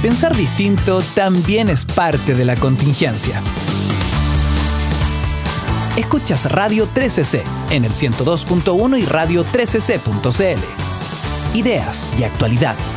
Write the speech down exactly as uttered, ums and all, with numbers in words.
Pensar distinto también es parte de la contingencia. Escuchas Radio trece ce en el ciento dos punto uno y radio trece ce punto ce ele. Ideas y actualidad.